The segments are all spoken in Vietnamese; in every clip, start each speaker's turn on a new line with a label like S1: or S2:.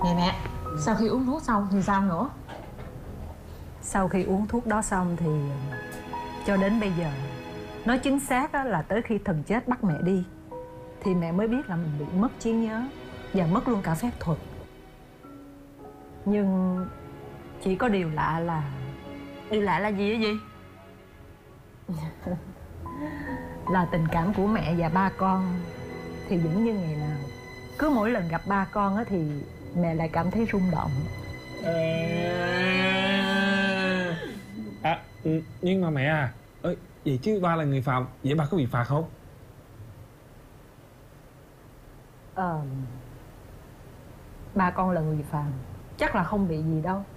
S1: Nè mẹ, sau khi uống thuốc xong thì sao nữa?
S2: Sau khi uống thuốc đó xong thì cho đến bây giờ, nói chính xác là tới khi thần chết bắt mẹ đi thì mẹ mới biết là mình bị mất trí nhớ và mất luôn cả phép thuật. Nhưng chỉ có điều lạ là...
S1: Điều lạ là gì vậy?
S2: Là tình cảm của mẹ và ba con thì vẫn như ngày nào. Cứ mỗi lần gặp ba con thì mẹ lại cảm thấy rung động.
S3: Nhưng mà mẹ vậy chứ ba là người phạm, vậy ba có bị phạt không?
S2: Ba con là người phàm, chắc là không bị gì đâu.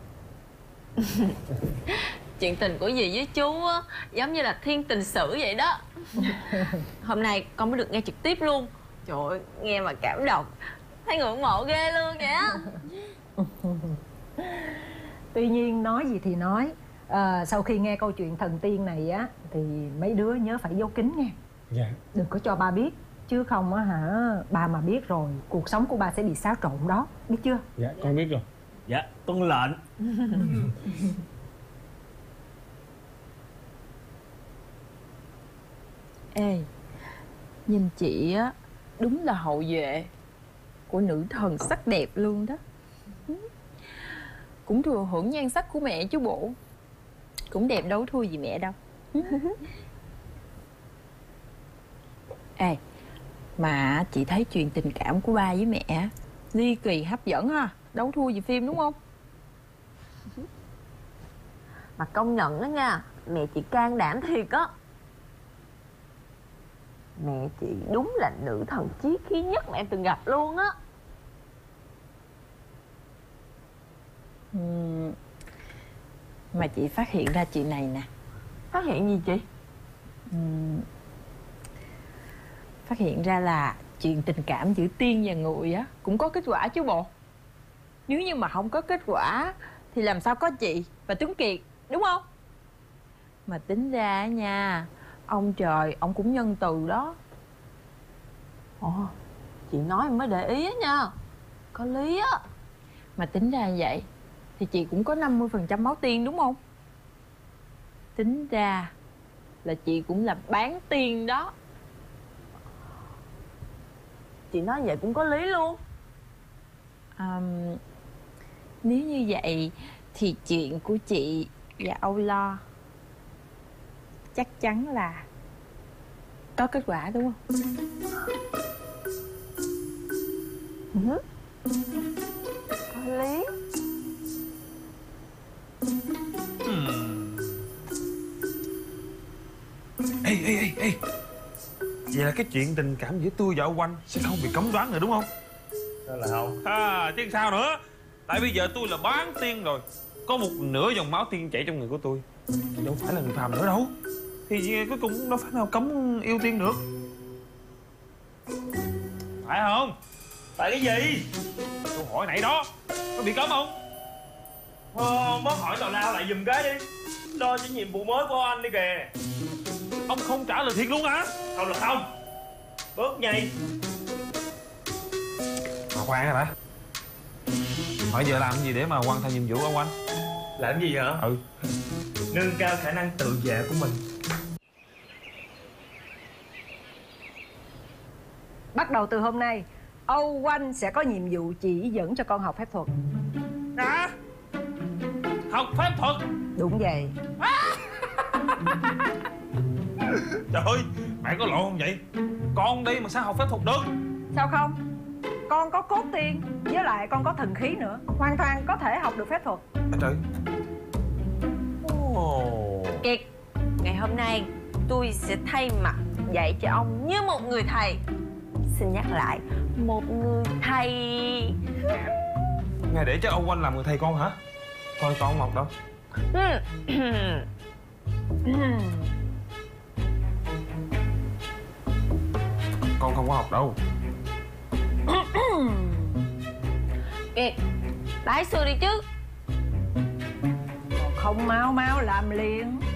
S1: Chuyện tình của dì với chú á, giống như là thiên tình sử vậy đó. Hôm nay con mới được nghe trực tiếp luôn. Trời ơi, nghe mà cảm động, thấy ngưỡng mộ ghê luôn vậy á.
S2: Tuy nhiên nói gì thì nói, sau khi nghe câu chuyện thần tiên này á thì mấy đứa nhớ phải giấu kín nha.
S3: Dạ.
S2: Đừng có cho ba biết, chứ không á hả, ba mà biết rồi cuộc sống của ba sẽ bị xáo trộn đó, biết chưa?
S3: Dạ, con biết rồi.
S4: Dạ, tuân lệnh.
S5: Ê, nhìn chị á, đúng là hậu duệ của nữ thần sắc đẹp luôn đó. Cũng thừa hưởng nhan sắc của mẹ chứ bộ. Cũng đẹp đâu thua gì mẹ đâu. Ê, mà chị thấy chuyện tình cảm của ba với mẹ ly kỳ hấp dẫn ha. Đâu thua gì phim đúng không?
S1: Mà công nhận đó nha, mẹ chị can đảm thiệt á. Mẹ chị đúng là nữ thần chí khí nhất mà em từng gặp luôn á.
S5: Mà chị phát hiện ra chuyện này nè.
S1: Phát hiện gì chị?
S5: Phát hiện ra là chuyện tình cảm giữa tiên và người á cũng có kết quả chứ bộ. Nếu như mà không có kết quả thì làm sao có chị và Tuấn Kiệt, đúng không? Mà tính ra nha, ông trời ông cũng nhân từ đó.
S1: Ồ, chị nói em mới để ý á nha. Có lý á.
S5: Mà tính ra vậy thì chị cũng có 50% máu tiên đúng không? Tính ra là chị cũng là bán tiên đó.
S1: Chị nói vậy cũng có lý luôn.
S5: Nếu như vậy thì chuyện của chị và Âu Lo chắc chắn là có kết quả đúng không?
S1: Có lý.
S3: Ê vậy là cái chuyện tình cảm giữa tôi và ông Oanh sẽ không bị cấm đoán nữa đúng không?
S4: Sao là không?
S3: Chứ sao nữa. Tại bây giờ tôi là bán tiên rồi, có một nửa dòng máu tiên chảy trong người của tôi, thì đâu phải là người phàm nữa đâu. Thì cuối cùng đâu phải nào cấm yêu tiên được. Phải không?
S4: Tại cái gì?
S3: Câu hỏi nãy đó có bị cấm không?
S4: Bớt hỏi tào lao lại giùm cái đi. Lo cho nhiệm vụ mới của anh đi kìa.
S3: Ông không trả lời thiệt luôn hả?
S4: Không là không. Bớt nhây.
S3: Mà khoan rồi đã. Hỏi giờ làm gì để mà hoàn thành nhiệm vụ ông anh?
S4: Làm gì hả? Nâng cao khả năng tự vệ của mình.
S2: Bắt đầu từ hôm nay, Âu Oanh sẽ có nhiệm vụ chỉ dẫn cho con học phép thuật.
S3: Hả? Học phép thuật?
S2: Đúng vậy.
S3: Trời ơi, mẹ có lộn không vậy? Con đi mà sao học phép thuật được?
S2: Sao không? Con có cốt tiên, với lại con có thần khí nữa, hoàn toàn có thể học được phép thuật.
S3: Trời.
S1: Kiệt, ngày hôm nay tôi sẽ thay mặt dạy cho ông như một người thầy. Xin nhắc lại, một người thầy.
S3: Ngài để cho ông Oanh làm người thầy con hả? Con không học đâu. Con không có học đâu.
S1: Kiệt, bái sư đi chứ.
S2: Không mau mau làm liền.